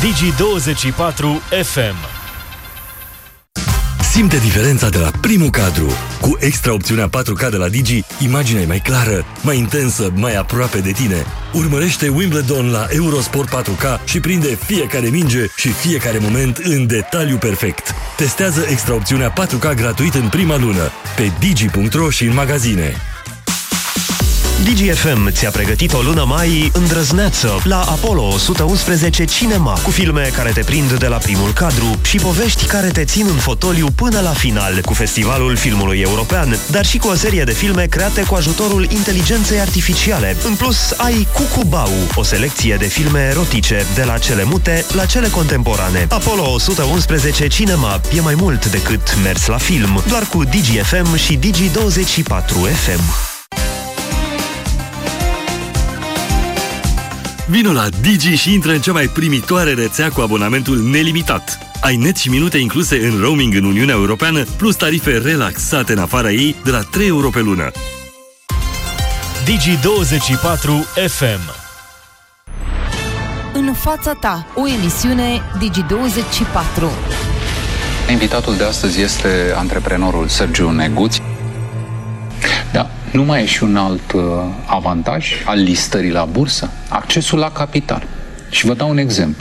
Digi24 FM. Simte diferența de la primul cadru. Cu extra opțiunea 4K de la Digi, imaginea e mai clară, mai intensă, mai aproape de tine. Urmărește Wimbledon la Eurosport 4K și prinde fiecare minge și fiecare moment în detaliu perfect. Testează extra opțiunea 4K gratuit în prima lună pe digi.ro și în magazine. Digi FM ți-a pregătit o lună mai îndrăzneață la Apollo 111 Cinema, cu filme care te prind de la primul cadru și povești care te țin în fotoliu până la final, cu Festivalul Filmului European, dar și cu o serie de filme create cu ajutorul inteligenței artificiale. În plus, ai Cucubau, o selecție de filme erotice, de la cele mute la cele contemporane. Apollo 111 Cinema e mai mult decât mers la film, doar cu Digi FM și Digi24 FM. Vino la Digi și intră în cea mai primitoare rețea cu abonamentul nelimitat. Ai net și minute incluse în roaming în Uniunea Europeană, plus tarife relaxate în afara ei de la 3 euro pe lună. Digi24 FM. În fața ta, o emisiune Digi24. Invitatul de astăzi este antreprenorul Sergiu Neguț. Da, nu mai e și un alt avantaj al listării la bursă? Accesul la capital. Și vă dau un exemplu.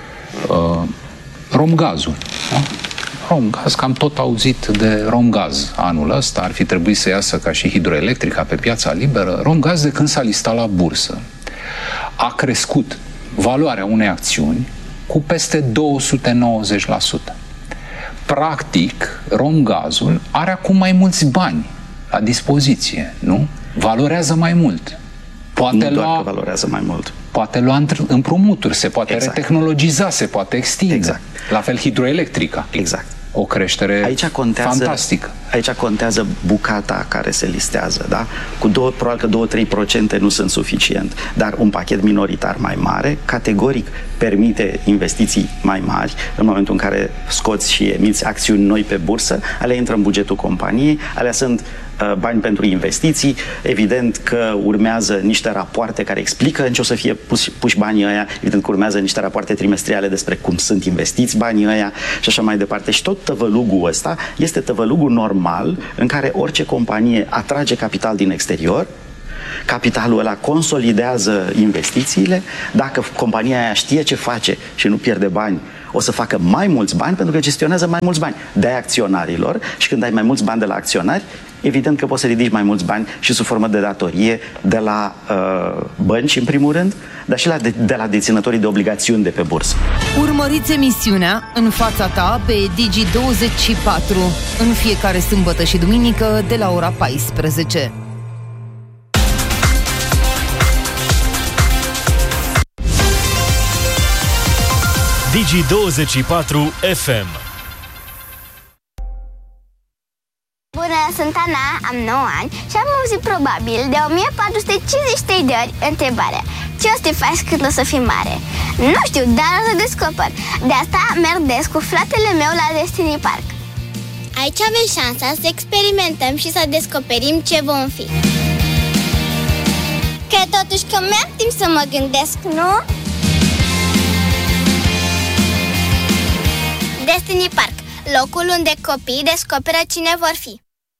Romgazul. Da? Romgaz, că am tot auzit de Romgaz anul ăsta, ar fi trebuit să iasă ca și hidroelectrica pe piața liberă. Romgaz, de când s-a listat la bursă, a crescut valoarea unei acțiuni cu peste 290%. Practic, Romgazul are acum mai mulți bani la dispoziție, nu? Valorează mai mult. Poate nu doar că valorează mai mult. Poate lua împrumuturi, se poate retehnologiza, se poate extinde. Exact. La fel hidroelectrica. Exact. O creștere fantastică. Aici contează bucata care se listează, da? Probabil că 2-3% nu sunt suficient, dar un pachet minoritar mai mare, categoric, permite investiții mai mari. În momentul în care scoți și emiți acțiuni noi pe bursă, alea intră în bugetul companiei, alea sunt bani pentru investiții. Evident că urmează niște rapoarte care explică în ce o să fie puși banii ăia, evident că urmează niște rapoarte trimestriale despre cum sunt investiți banii ăia și așa mai departe. Și tot tăvălugul ăsta este tăvălugul normal în care orice companie atrage capital din exterior, capitalul ăla consolidează investițiile, dacă compania aia știe ce face și nu pierde bani, o să facă mai mulți bani pentru că gestionează mai mulți bani de acționarilor și când ai mai mulți bani de la acționari, evident că poți să ridici mai mulți bani și sub formă de datorie de la bănci, în primul rând, dar și de la deținătorii de obligațiuni de pe bursă. Urmăriți emisiunea În fața ta pe Digi24 în fiecare sâmbătă și duminică de la ora 14. Digi24 FM. Bună, sunt Ana, am 9 ani și am auzit probabil de 1453 de ori întrebarea: ce o să te faci când o să fii mare? Nu știu, dar o să descoper. De asta merg des cu fratele meu la Destiny Park. Aici avem șansa să experimentăm și să descoperim ce vom fi. Cred totuși că mi-am timp să mă gândesc, nu? Destiny Park, locul unde copiii descoperă cine vor fi.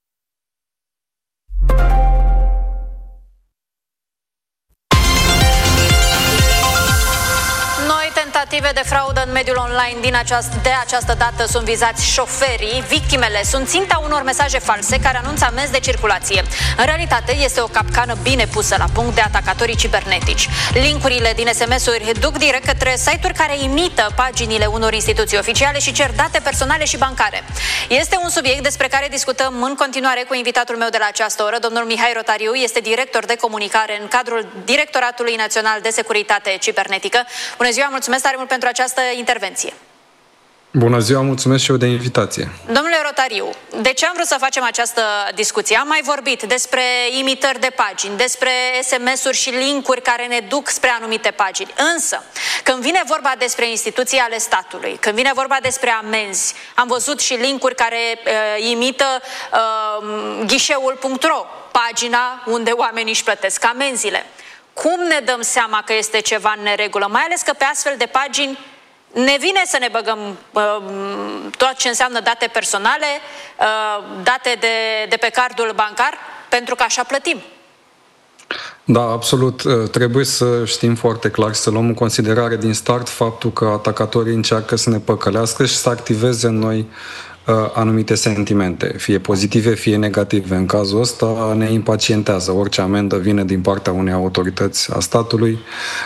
Tentative de fraudă în mediul online de această dată sunt vizați șoferii. Victimele sunt ținta unor mesaje false care anunță amenzi de circulație. În realitate este o capcană bine pusă la punct de atacatorii cibernetici. Linkurile din SMS-uri duc direct către site-uri care imită paginile unor instituții oficiale și cer date personale și bancare. Este un subiect despre care discutăm în continuare cu invitatul meu de la această oră, domnul Mihai Rotariu, este director de comunicare în cadrul Directoratului Național de Securitate Cibernetică. Bună ziua, mulțumesc tare mult pentru această intervenție. Bună ziua, mulțumesc și eu de invitație. Domnule Rotariu, de ce am vrut să facem această discuție? Am mai vorbit despre imitări de pagini, despre SMS-uri și linkuri care ne duc spre anumite pagini. Însă, când vine vorba despre instituții ale statului, când vine vorba despre amenzi, am văzut și linkuri care imită ghișeul.ro, pagina unde oamenii își plătesc amenziile. Cum ne dăm seama că este ceva în neregulă? Mai ales că pe astfel de pagini ne vine să ne băgăm tot ce înseamnă date personale, date de pe cardul bancar, pentru că așa plătim. Da, absolut. Trebuie să știm foarte clar și să luăm în considerare din start faptul că atacatorii încearcă să ne păcălească și să activeze în noi anumite sentimente, fie pozitive, fie negative. În cazul ăsta ne impacientează. Orice amendă vine din partea unei autorități a statului,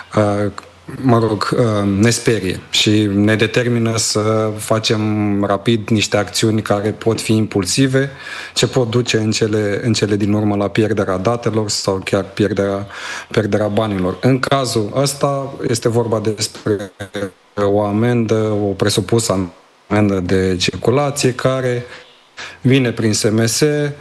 ne sperie și ne determină să facem rapid niște acțiuni care pot fi impulsive, ce pot duce în cele din urmă la pierderea datelor sau chiar pierderea banilor. În cazul ăsta este vorba despre o amendă, o presupusă amendă de circulație care vine prin SMS,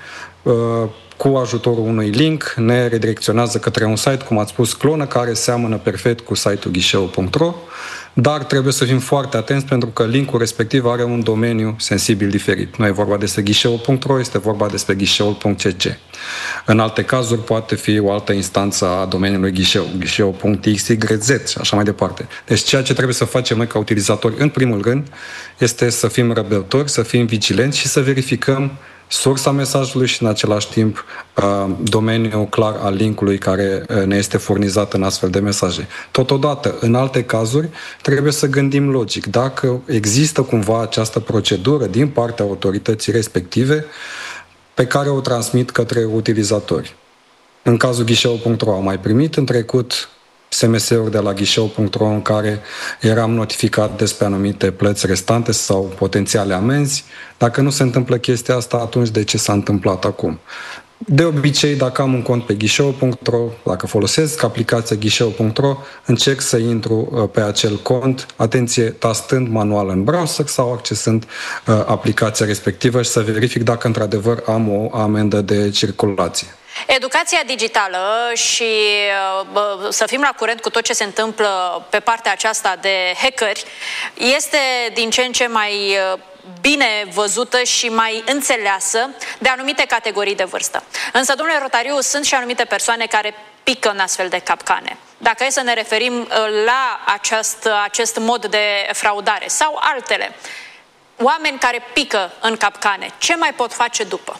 cu ajutorul unui link ne redirecționează către un site, cum ați spus, clonă, care seamănă perfect cu site-ul ghișeu.ro, dar trebuie să fim foarte atenți pentru că linkul respectiv are un domeniu sensibil diferit. Nu e vorba despre ghișeu.ro, este vorba despre ghișeul.cc. În alte cazuri poate fi o altă instanță a domeniului ghișeu.xyz și așa mai departe. Deci ceea ce trebuie să facem noi ca utilizatori, în primul rând, este să fim răbdători, să fim vigilenți și să verificăm sursa mesajului și în același timp domeniul clar al linkului care ne este furnizat în astfel de mesaje. Totodată, în alte cazuri, trebuie să gândim logic. Dacă există cumva această procedură din partea autorității respective pe care o transmit către utilizatori. În cazul ghișeu.ro am mai primit în trecut SMS-uri de la ghișeu.ro în care eram notificat despre anumite plăți restante sau potențiale amenzi. Dacă nu se întâmplă chestia asta, atunci de ce s-a întâmplat acum? De obicei, dacă am un cont pe ghișeu.ro, dacă folosesc aplicația ghișeu.ro, încerc să intru pe acel cont, atenție, tastând manual în browser sau accesând aplicația respectivă și să verific dacă într-adevăr am o amendă de circulație. Educația digitală și să fim la curent cu tot ce se întâmplă pe partea aceasta de hackeri este din ce în ce mai bine văzută și mai înțeleasă de anumite categorii de vârstă. Însă, domnule Rotariu, sunt și anumite persoane care pică în astfel de capcane. Dacă e să ne referim la acest mod de fraudare sau altele, oameni care pică în capcane, ce mai pot face după?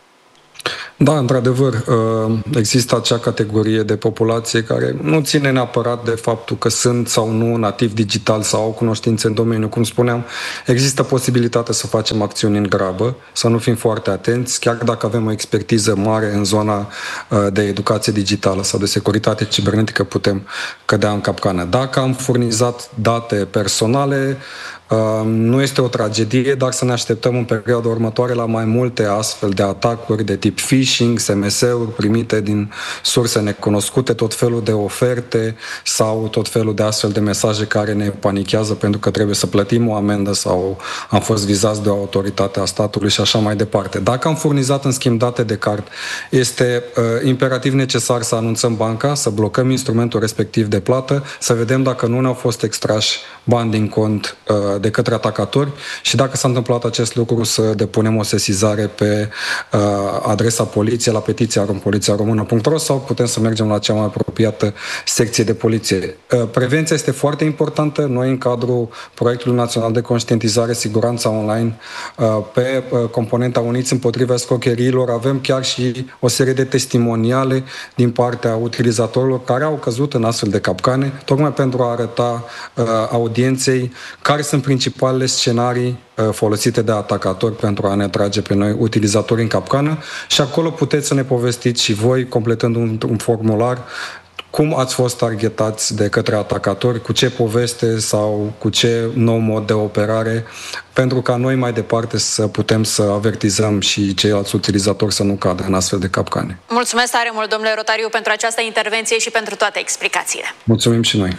Da, într-adevăr, există acea categorie de populație care nu ține neapărat de faptul că sunt sau nu nativi digital sau au cunoștințe în domeniu. Cum spuneam, există posibilitatea să facem acțiuni în grabă, să nu fim foarte atenți, chiar dacă avem o expertiză mare în zona de educație digitală sau de securitate cibernetică, putem cădea în capcană. Dacă am furnizat date personale, nu este o tragedie, dar să ne așteptăm în perioada următoare la mai multe astfel de atacuri de tip phishing, SMS-uri primite din surse necunoscute, tot felul de oferte sau tot felul de astfel de mesaje care ne panichează pentru că trebuie să plătim o amendă sau am fost vizați de o autoritate a statului și așa mai departe. Dacă am furnizat în schimb date de card, este imperativ necesar să anunțăm banca, să blocăm instrumentul respectiv de plată, să vedem dacă nu ne-au fost extrași bani din cont de către atacatori și dacă s-a întâmplat acest lucru să depunem o sesizare pe adresa poliției la petiția polițiaromână.ro sau putem să mergem la cea mai apropiată secție de poliție. Prevenția este foarte importantă. Noi în cadrul Proiectului Național de Conștientizare Siguranța Online pe componenta Uniți împotriva escrocheriilor avem chiar și o serie de testimoniale din partea utilizatorilor care au căzut în astfel de capcane, tocmai pentru a arăta audienței care sunt principalele scenarii folosite de atacatori pentru a ne atrage pe noi utilizatori în capcană și acolo puteți să ne povestiți și voi, completând un formular, cum ați fost targetați de către atacatori, cu ce poveste sau cu ce nou mod de operare, pentru ca noi mai departe să putem să avertizăm și ceilalți utilizatori să nu cadă în astfel de capcane. Mulțumesc tare mult, domnule Rotariu, pentru această intervenție și pentru toate explicațiile. Mulțumim și noi.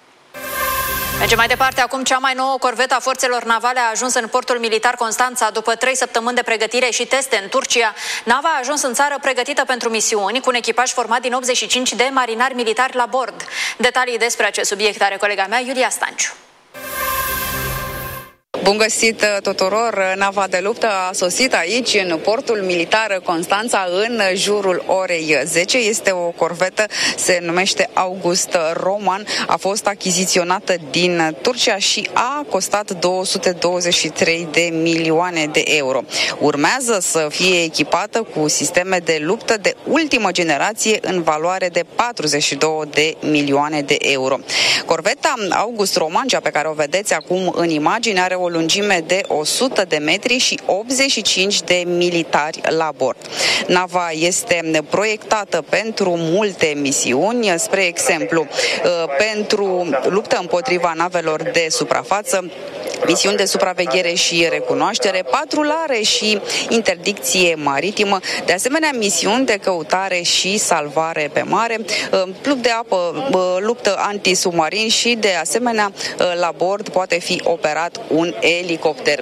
Mergem mai departe. Acum, cea mai nouă corvetă a forțelor navale a ajuns în portul militar Constanța după 3 săptămâni de pregătire și teste în Turcia. Nava a ajuns în țară pregătită pentru misiuni, cu un echipaj format din 85 de marinari militari la bord. Detalii despre acest subiect are colega mea, Iulia Stanciu. Bun găsit tuturor! Nava de luptă a sosit aici, în portul militar Constanța, în jurul orei 10. Este o corvetă, se numește August Roman, a fost achiziționată din Turcia și a costat 223 de milioane de euro. Urmează să fie echipată cu sisteme de luptă de ultimă generație în valoare de 42 de milioane de euro. Corveta August Roman, cea pe care o vedeți acum în imagine, are o lungime de 100 de metri și 85 de militari la bord. Nava este proiectată pentru multe misiuni, spre exemplu, pentru luptă împotriva navelor de suprafață, misiuni de supraveghere și recunoaștere, patrulare și interdicție maritimă, de asemenea misiuni de căutare și salvare pe mare, luptă de apă, luptă antisubmarin și de asemenea la bord poate fi operat un elicopter.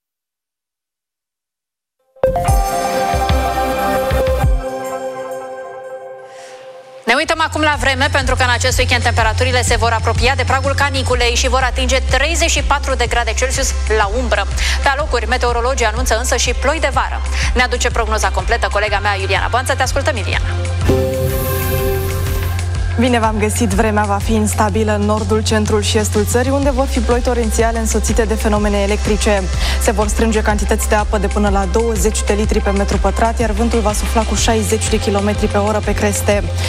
Ne uităm acum la vreme, pentru că în acest weekend temperaturile se vor apropia de pragul caniculei și vor atinge 34 de grade Celsius la umbră. Pe alocuri, meteorologii anunță însă și ploi de vară. Ne aduce prognoza completă colega mea Iuliana Boanță. Te ascultăm, Iuliana. Bine v-am găsit, vremea va fi instabilă în nordul, centrul și estul țării, unde vor fi ploi torențiale însoțite de fenomene electrice. Se vor strânge cantități de apă de până la 20 de litri pe metru pătrat, iar vântul va sufla cu 60 de km pe oră pe creste.